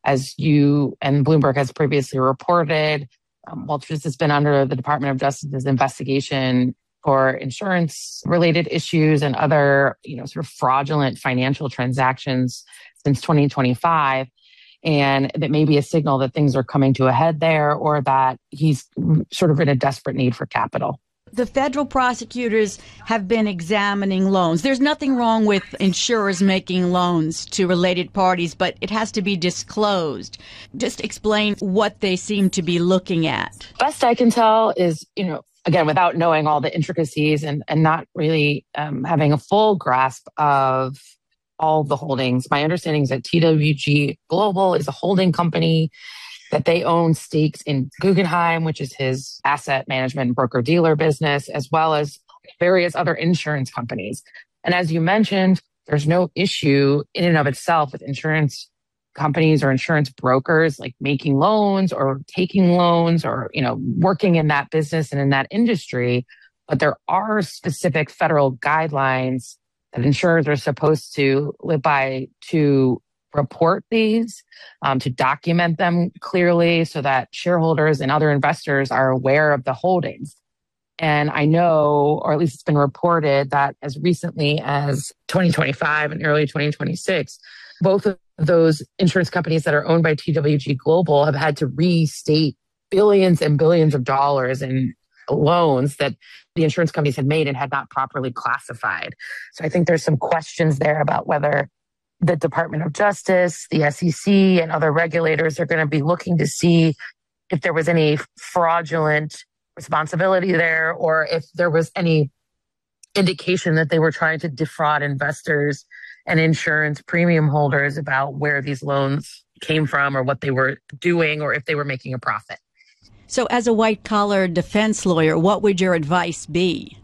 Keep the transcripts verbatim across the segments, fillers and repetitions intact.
As you and Bloomberg has previously reported, um, Walters has been under the Department of Justice's investigation for insurance-related issues and other, you know, sort of fraudulent financial transactions since twenty twenty-five. And that may be a signal that things are coming to a head there, or that he's sort of in a desperate need for capital. The federal prosecutors have been examining loans. There's nothing wrong with insurers making loans to related parties, but it has to be disclosed. Just explain what they seem to be looking at. Best I can tell is, you know, again, without knowing all the intricacies and, and not really um, having a full grasp of all the holdings, my understanding is that T W G Global is a holding company, that they own stakes in Guggenheim, which is his asset management broker-dealer business, as well as various other insurance companies. And as you mentioned, there's no issue in and of itself with insurance companies or insurance brokers like making loans or taking loans or, you know, working in that business and in that industry. But there are specific federal guidelines that insurers are supposed to live by to report these, um, to document them clearly so that shareholders and other investors are aware of the holdings. And I know, or at least it's been reported, that as recently as twenty twenty-five and early twenty twenty-six, both of those insurance companies that are owned by T W G Global have had to restate billions and billions of dollars in loans that the insurance companies had made and had not properly classified. So I think there's some questions there about whether the Department of Justice, the S E C, and other regulators are going to be looking to see if there was any fraudulent responsibility there, or if there was any indication that they were trying to defraud investors and insurance premium holders about where these loans came from or what they were doing, or if they were making a profit. So as a white-collar defense lawyer, what would your advice be?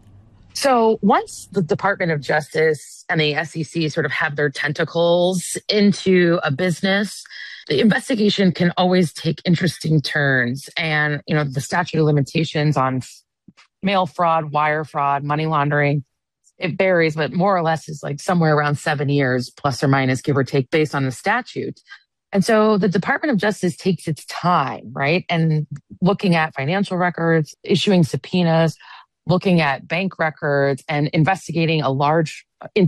So once the Department of Justice and the S E C sort of have their tentacles into a business, the investigation can always take interesting turns. And, you know, the statute of limitations on mail fraud, wire fraud, money laundering, it varies, but more or less is like somewhere around seven years, plus or minus, give or take, based on the statute. And so the Department of Justice takes its time, right? And looking at financial records, issuing subpoenas, looking at bank records, and investigating a large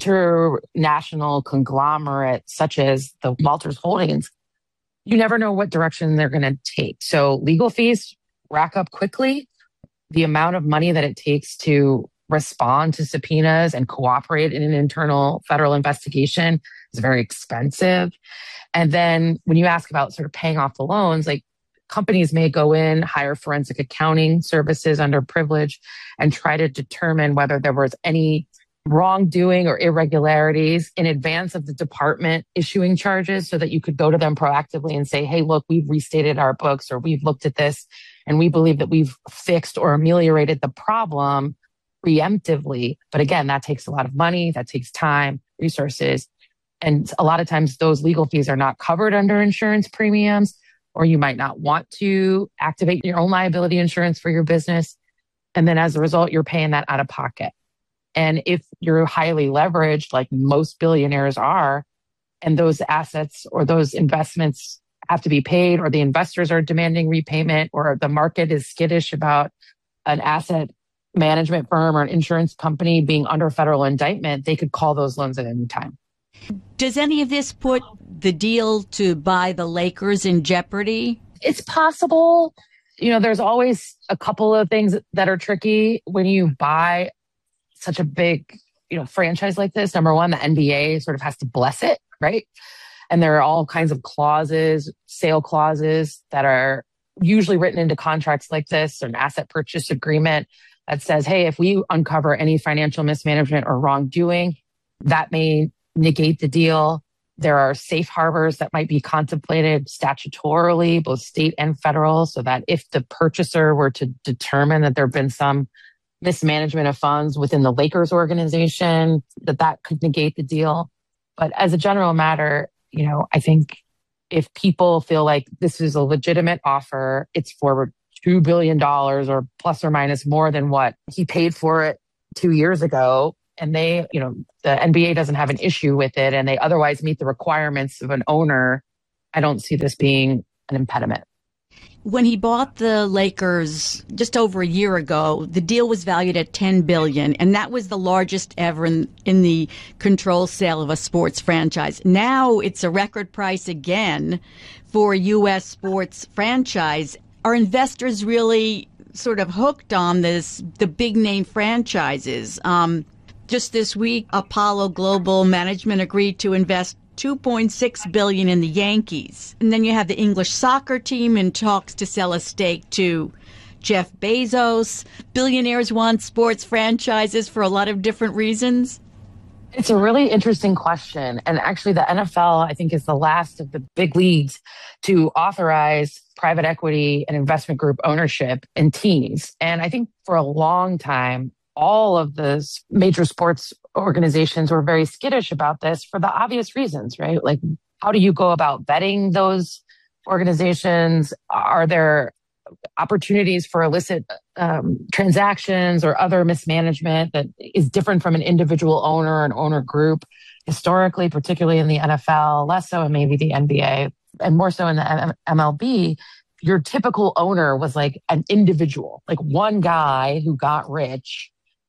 international conglomerate such as the Walters Holdings, you never know what direction they're going to take. So legal fees rack up quickly. The amount of money that it takes to respond to subpoenas and cooperate in an internal federal investigation is very expensive. And then when you ask about sort of paying off the loans, like companies may go in, hire forensic accounting services under privilege, and try to determine whether there was any wrongdoing or irregularities in advance of the department issuing charges, so that you could go to them proactively and say, hey, look, we've restated our books, or we've looked at this and we believe that we've fixed or ameliorated the problem preemptively. But again, that takes a lot of money, that takes time, resources. And a lot of times those legal fees are not covered under insurance premiums, or you might not want to activate your own liability insurance for your business. And then as a result, you're paying that out of pocket. And if you're highly leveraged, like most billionaires are, and those assets or those investments have to be paid, or the investors are demanding repayment, or the market is skittish about an asset management firm or an insurance company being under federal indictment, they could call those loans at any time. Does any of this put the deal to buy the Lakers in jeopardy? It's possible. You know, there's always a couple of things that are tricky when you buy such a big, you know, franchise like this. Number one, the N B A sort of has to bless it, right? And there are all kinds of clauses, sale clauses that are usually written into contracts like this, or an asset purchase agreement that says, hey, if we uncover any financial mismanagement or wrongdoing, that may negate the deal. There are safe harbors that might be contemplated statutorily, both state and federal, so that if the purchaser were to determine that there have been some mismanagement of funds within the Lakers organization, that that could negate the deal. But as a general matter, you know, I think if people feel like this is a legitimate offer, it's for two billion dollars or plus or minus more than what he paid for it two years ago, and they, you know, the N B A doesn't have an issue with it, and they otherwise meet the requirements of an owner I don't see this being an impediment. When he bought the Lakers just over a year ago, the deal was valued at ten billion dollars, and that was the largest ever in, in the control sale of a sports franchise. Now it's a record price again for a U S sports franchise. Are investors really sort of hooked on this, the big name franchises? Um, just this week, Apollo Global Management agreed to invest two point six billion dollars in the Yankees. And then you have the English soccer team in talks to sell a stake to Jeff Bezos. Billionaires want sports franchises for a lot of different reasons. It's a really interesting question. And actually, the N F L, I think, is the last of the big leagues to authorize private equity and investment group ownership in teams. And I think for a long time, all of the major sports organizations were very skittish about this for the obvious reasons, right? Like, how do you go about vetting those organizations? Are there opportunities for illicit um, transactions or other mismanagement that is different from an individual owner and owner group? Historically, particularly in the N F L, less so in maybe the N B A, and more so in the M L B, your typical owner was like an individual, like one guy who got rich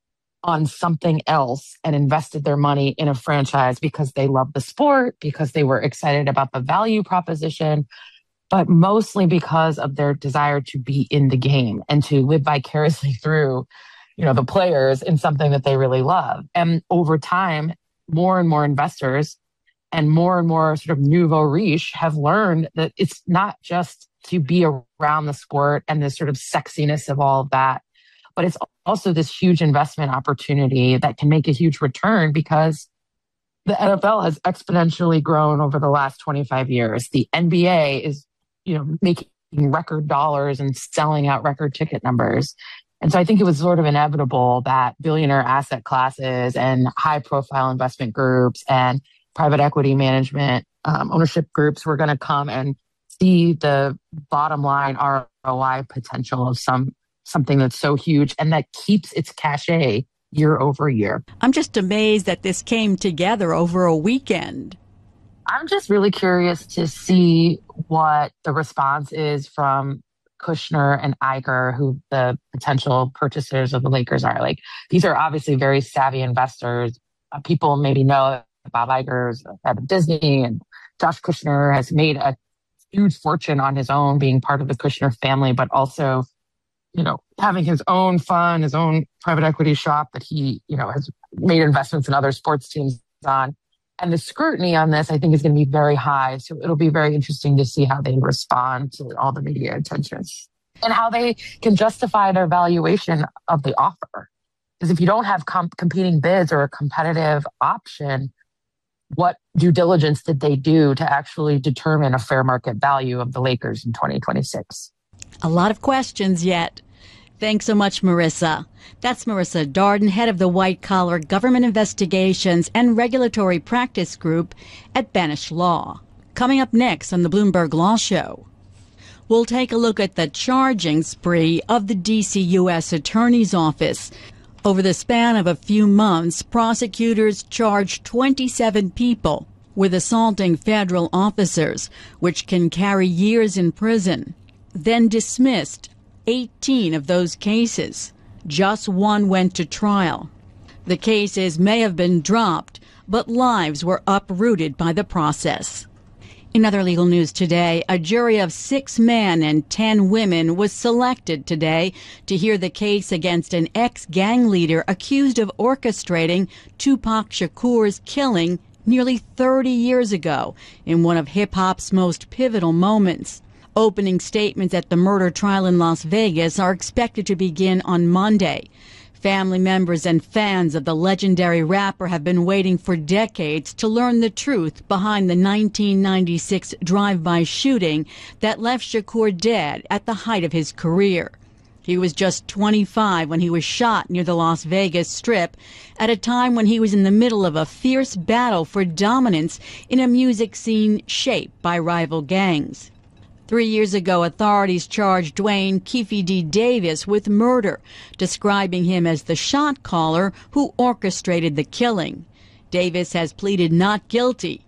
on something else and invested their money in a franchise because they loved the sport, because they were excited about the value proposition, but mostly because of their desire to be in the game and to live vicariously through, you know, the players in something that they really love. And over time, more and more investors and more and more sort of nouveau riche have learned that it's not just to be around the sport and the sort of sexiness of all of that, but it's also this huge investment opportunity that can make a huge return because the N F L has exponentially grown over the last twenty-five years. The N B A is, you know, making record dollars and selling out record ticket numbers. And so I think it was sort of inevitable that billionaire asset classes and high profile investment groups and private equity management um, ownership groups were going to come and see the bottom line R O I potential of some something that's so huge and that keeps its cachet year over year. I'm just amazed that this came together over a weekend. I'm just really curious to see what the response is from Kushner and Iger, who the potential purchasers of the Lakers are. Like, these are obviously very savvy investors. Uh, people maybe know Bob Iger's head of Disney, and Josh Kushner has made a huge fortune on his own being part of the Kushner family, but also, you know, having his own fund, his own private equity shop that he, you know, has made investments in other sports teams on. And the scrutiny on this, I think, is going to be very high. So it'll be very interesting to see how they respond to all the media attention and how they can justify their valuation of the offer. Because if you don't have comp- competing bids or a competitive option, what due diligence did they do to actually determine a fair market value of the Lakers in twenty twenty-six? A lot of questions yet. Thanks so much, Marissa. That's Marissa Darden, head of the White Collar Government Investigations and Regulatory Practice Group at Banish Law. Coming up next on the Bloomberg Law Show, we'll take a look at the charging spree of the D C U S Attorney's Office. Over the span of a few months, prosecutors charged twenty-seven people with assaulting federal officers, which can carry years in prison, then dismissed eighteen of those cases. Just one went to trial. The cases may have been dropped, but lives were uprooted by the process. In other legal news today, a jury of six men and ten women was selected today to hear the case against an ex-gang leader accused of orchestrating Tupac Shakur's killing nearly thirty years ago in one of hip-hop's most pivotal moments. Opening statements at the murder trial in Las Vegas are expected to begin on Monday. Family members and fans of the legendary rapper have been waiting for decades to learn the truth behind the nineteen ninety-six drive-by shooting that left Shakur dead at the height of his career. He was just twenty-five when he was shot near the Las Vegas Strip at a time when he was in the middle of a fierce battle for dominance in a music scene shaped by rival gangs. Three years ago, authorities charged Dwayne Keefe D. Davis with murder, describing him as the shot caller who orchestrated the killing. Davis has pleaded not guilty.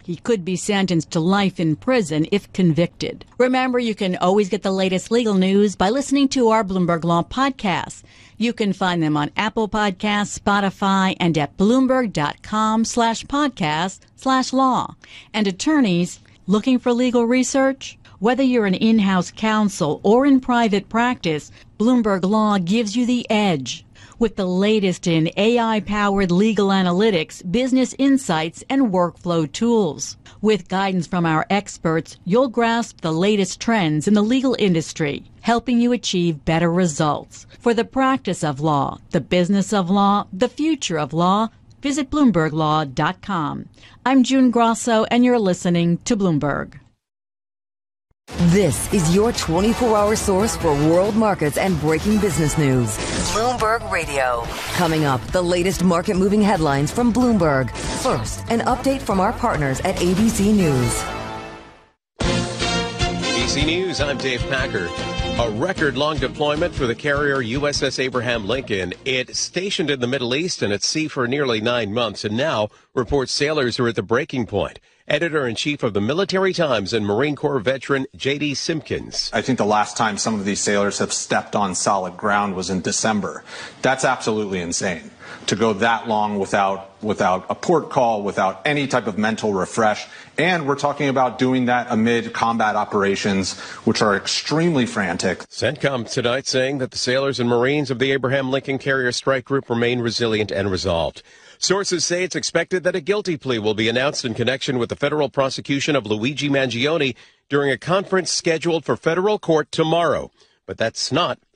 He could be sentenced to life in prison if convicted. Remember, you can always get the latest legal news by listening to our Bloomberg Law podcasts. You can find them on Apple Podcasts, Spotify, and at Bloomberg.com slash podcast slash law. And attorneys looking for legal research? Whether you're an in-house counsel or in private practice, Bloomberg Law gives you the edge. With the latest in A I-powered legal analytics, business insights, and workflow tools. With guidance from our experts, you'll grasp the latest trends in the legal industry, helping you achieve better results. For the practice of law, the business of law, the future of law, visit Bloomberg Law dot com. I'm June Grosso, and you're listening to Bloomberg. This is your twenty-four hour source for world markets and breaking business news. Bloomberg Radio. Coming up, the latest market-moving headlines from Bloomberg. First, an update from our partners at A B C News. A B C News, I'm Dave Packer. A record-long deployment for the carrier U S S Abraham Lincoln. It's stationed in the Middle East and at sea for nearly nine months, and now reports sailors are at the breaking point. Editor-in-Chief of the Military Times and Marine Corps veteran J D Simpkins. I think the last time some of these sailors have stepped on solid ground was in December. That's absolutely insane. To go that long without without a port call, without any type of mental refresh. And we're talking about doing that amid combat operations, which are extremely frantic. CENTCOM tonight saying that the sailors and Marines of the Abraham Lincoln Carrier Strike Group remain resilient and resolved. Sources say it's expected that a guilty plea will be announced in connection with the federal prosecution of Luigi Mangione during a conference scheduled for federal court tomorrow. But that's not